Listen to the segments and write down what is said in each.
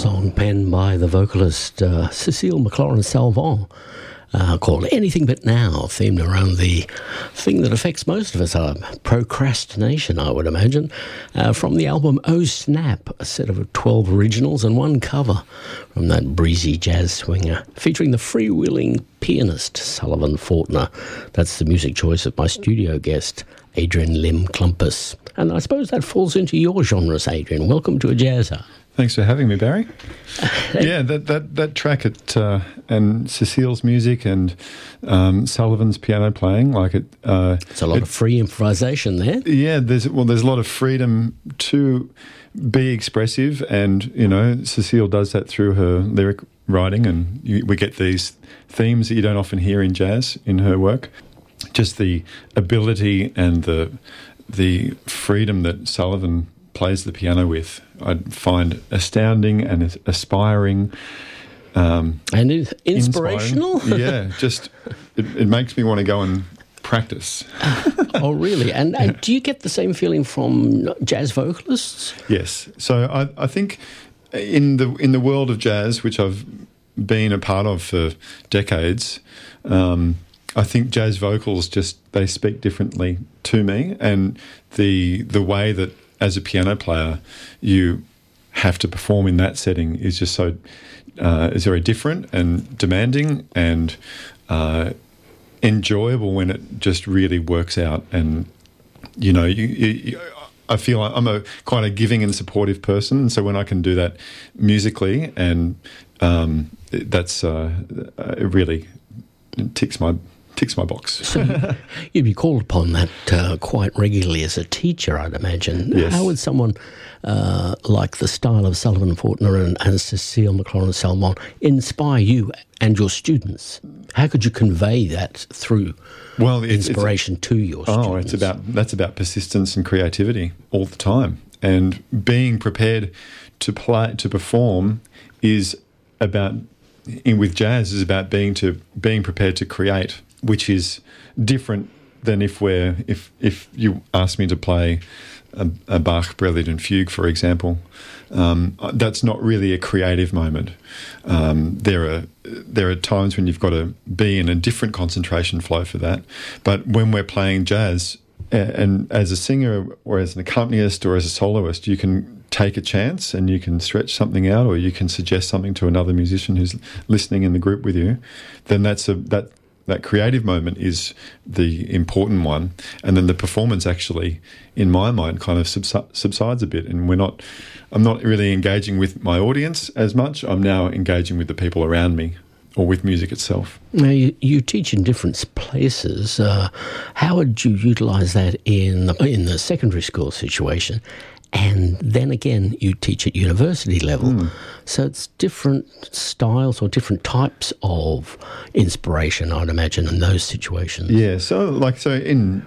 song penned by the vocalist Cecile McLaurin-Salvant called Anything But Now, themed around the thing that affects most of us, our procrastination, I would imagine, from the album Oh Snap, a set of 12 originals and one cover from that breezy jazz swinger, featuring the freewheeling pianist Sullivan Fortner. That's the music choice of my studio guest, Adrian Lim Klumpus. And I suppose that falls into your genres, Adrian. Welcome to A Jazz Hour. Thanks for having me, Barry. Yeah, that track and Cecile's music and Sullivan's piano playing, it's a lot of free improvisation there. Yeah, there's a lot of freedom to be expressive, and Cecile does that through her lyric writing, and we get these themes that you don't often hear in jazz in her work. Just the ability and the freedom that Sullivan plays the piano with, I find astounding and aspiring. And inspirational? Yeah, just it makes me want to go and practice. Oh, really? And do you get the same feeling from jazz vocalists? Yes. So I think in the world of jazz, which I've been a part of for decades, I think jazz vocals they speak differently to me, and the way that as a piano player you have to perform in that setting is just so is very different and demanding and enjoyable when it just really works out. And I feel like I'm quite a giving and supportive person, and so when I can do that musically, and that's it really ticks my box. So you'd be called upon that quite regularly as a teacher, I'd imagine. Yes. How would someone like the style of Sullivan Fortner and Cecile McLaurin-Salvant inspire you and your students? How could you convey that through inspiration to your students? That's about persistence and creativity all the time, and being prepared to perform is about. With jazz is about being prepared to create, which is different than if you ask me to play a Bach Prelude and Fugue, for example. That's not really a creative moment. There are times when you've got to be in a different concentration flow for that. But when we're playing jazz, and as a singer or as an accompanist or as a soloist, you can take a chance and you can stretch something out, or you can suggest something to another musician who's listening in the group with you. Then that creative moment is the important one, and then the performance actually, in my mind, kind of subsides a bit, and I'm not really engaging with my audience as much. I'm now engaging with the people around me, or with music itself. Now, you teach in different places. How would you utilise that in the secondary school situation? And then again, you teach at university level. So it's different styles or different types of inspiration, I'd imagine, in those situations. Yeah, so in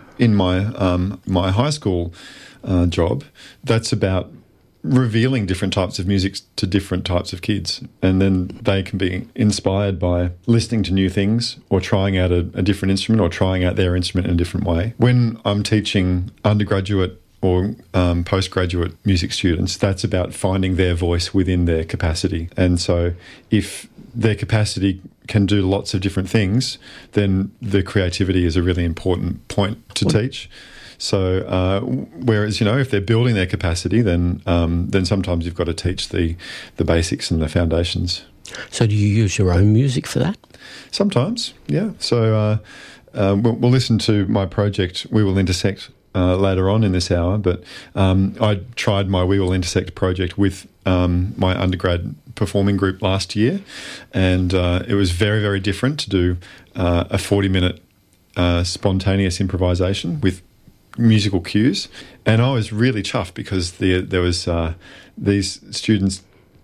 my high school job, that's about revealing different types of music to different types of kids, and then they can be inspired by listening to new things, or trying out a different instrument, or trying out their instrument in a different way. When I'm teaching undergraduate or postgraduate music students, that's about finding their voice within their capacity. And so if their capacity can do lots of different things, then the creativity is a really important point to teach. So whereas, if they're building their capacity, then sometimes you've got to teach the basics and the foundations. So do you use your own music for that? Sometimes, yeah. So we'll listen to my project, We Will Intersect, later on in this hour, but I tried my We Will Intersect project with my undergrad performing group last year, and it was very, very different to do a 40-minute spontaneous improvisation with musical cues, and I was really chuffed because there was these students,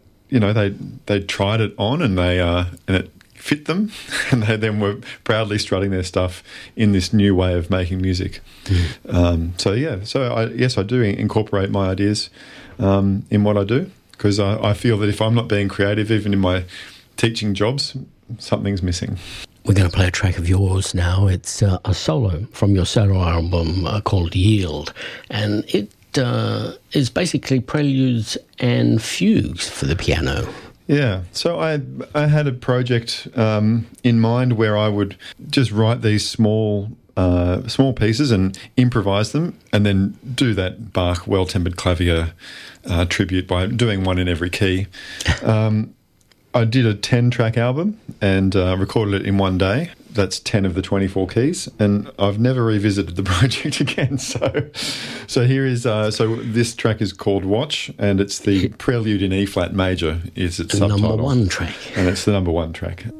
they tried it on, and it fit them, and they then were proudly strutting their stuff in this new way of making music. I do incorporate my ideas in what I do, because I feel that if I'm not being creative, even in my teaching jobs, something's missing. We're going to play a track of yours now. It's a solo from your solo album called Yield, and it is basically preludes and fugues for the piano. Yeah, so I had a project in mind where I would just write these small pieces and improvise them, and then do that Bach Well-Tempered Clavier tribute by doing one in every key. I did a 10-track album and recorded it in one day. That's 10 of the 24 keys, and I've never revisited the project again. So here is so this track is called Watch, and it's the Prelude in E flat major is its subtitle. Number one track. And it's the number one track.